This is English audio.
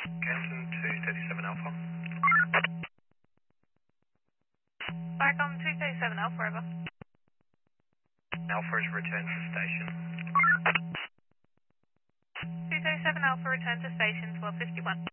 Canton 237 Alpha. Vicom 237 Alpha, over. Alpha is returned to station. 237 Alpha, return to station 1251.